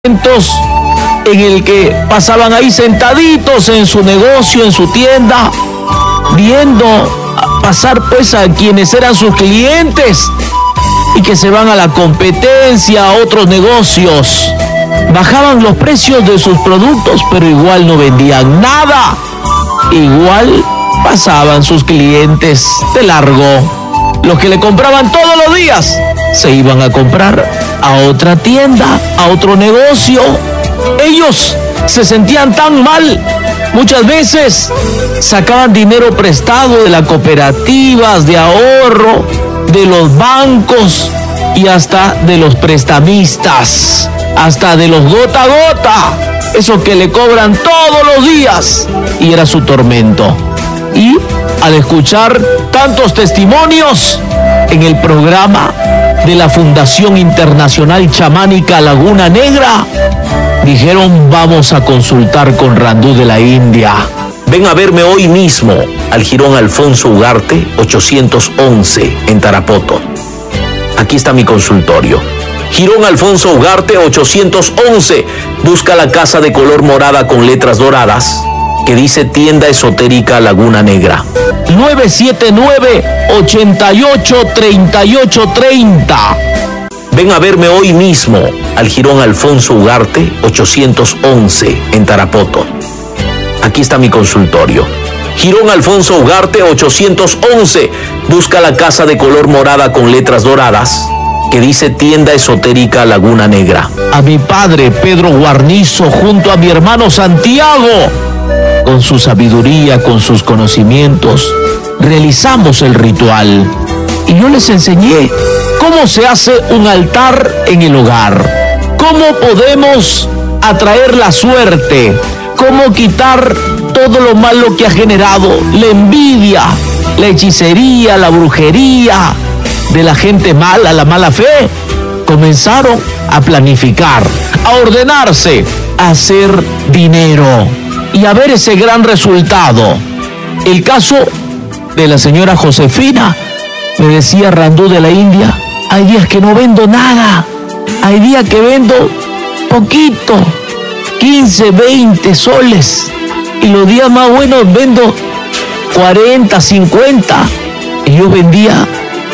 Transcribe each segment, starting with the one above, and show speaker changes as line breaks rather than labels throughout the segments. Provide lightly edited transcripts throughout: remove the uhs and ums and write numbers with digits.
en el que pasaban ahí sentaditos en su negocio, en su tienda, viendo pasar pues a quienes eran sus clientes y que se van a la competencia, a otros negocios. Bajaban los precios de sus productos, pero igual no vendían nada. Igual pasaban sus clientes de largo. Los que le compraban todos los días se iban a comprar a otra tienda, a otro negocio. Ellos se sentían tan mal. Muchas veces sacaban dinero prestado de las cooperativas de ahorro, de los bancos y hasta de los prestamistas, hasta de los gota a gota, eso que le cobran todos los días, y era su tormento. Y al escuchar tantos testimonios en el programa de la Fundación Internacional Chamánica Laguna Negra, dijeron: vamos a consultar con Randú de la India. Ven a verme hoy mismo al Jirón Alfonso Ugarte 811 en Tarapoto. Aquí está mi consultorio. Jirón Alfonso Ugarte 811. Busca la casa de color morada con letras doradas que dice Tienda Esotérica Laguna Negra. 979-883830. Ven a verme hoy mismo al Jirón Alfonso Ugarte 811 en Tarapoto. Aquí está mi consultorio. Jirón Alfonso Ugarte 811. Busca la casa de color morada con letras doradas que dice Tienda Esotérica Laguna Negra. A mi padre Pedro Guarnizo junto a mi hermano Santiago, con su sabiduría, con sus conocimientos, realizamos el ritual. Y yo les enseñé cómo se hace un altar en el hogar, cómo podemos atraer la suerte, cómo quitar todo lo malo que ha generado, la envidia, la hechicería, la brujería de la gente mala, la mala fe. Comenzaron a planificar, a ordenarse, a hacer dinero y a ver ese gran resultado. El caso de la señora Josefina, me decía Randú de la India: hay días que no vendo nada, hay días que vendo poquito, 15, 20 soles, y los días más buenos vendo 40, 50, y yo vendía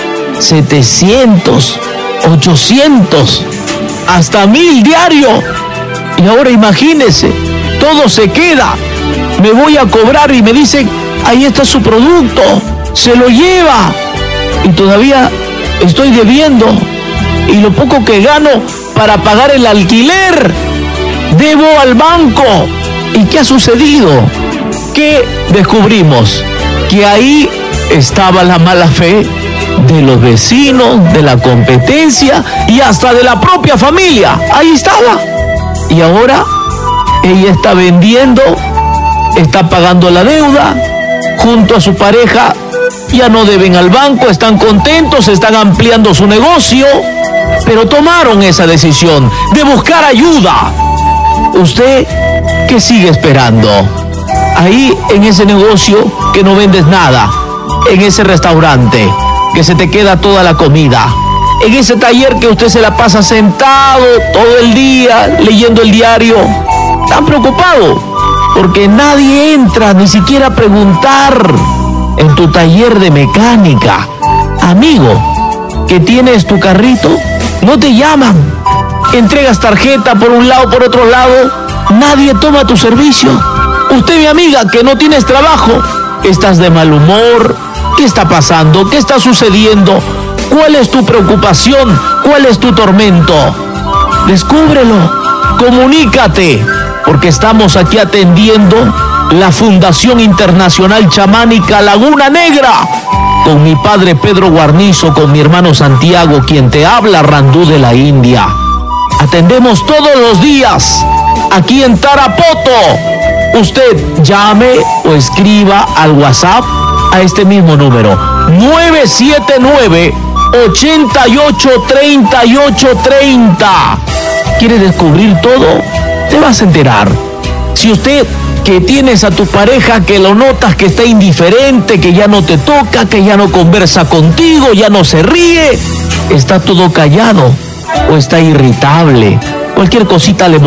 700, 800, hasta 1000 diario. Y ahora imagínense, todo se queda. Me voy a cobrar y me dicen: ahí está su producto, se lo lleva. Y todavía estoy debiendo. Y lo poco que gano para pagar el alquiler, debo al banco. ¿Y qué ha sucedido? ¿Qué descubrimos? Que ahí estaba la mala fe de los vecinos, de la competencia y hasta de la propia familia. Ahí estaba. Y ahora ella está vendiendo, está pagando la deuda, junto a su pareja ya no deben al banco, están contentos, están ampliando su negocio, pero tomaron esa decisión de buscar ayuda. ¿Usted qué sigue esperando? Ahí en ese negocio que no vendes nada, en ese restaurante que se te queda toda la comida, en ese taller que usted se la pasa sentado todo el día leyendo el diario, tan preocupado porque nadie entra ni siquiera a preguntar. En tu taller de mecánica, amigo, que tienes tu carrito, no te llaman, entregas tarjeta por un lado, por otro lado, nadie toma tu servicio. Usted, mi amiga, que no tienes trabajo, estás de mal humor. ¿Qué está pasando? ¿Qué está sucediendo? ¿Cuál es tu preocupación? ¿Cuál es tu tormento? Descúbrelo, comunícate, porque estamos aquí atendiendo la Fundación Internacional Chamánica Laguna Negra, con mi padre Pedro Guarnizo, con mi hermano Santiago, quien te habla, Randú de la India. Atendemos todos los días aquí en Tarapoto. Usted llame o escriba al WhatsApp a este mismo número, 979-883830. ¿Quiere descubrir todo? Te vas a enterar. Si usted que tienes a tu pareja que lo notas que está indiferente, que ya no te toca, que ya no conversa contigo, ya no se ríe, está todo callado o está irritable, cualquier cosita le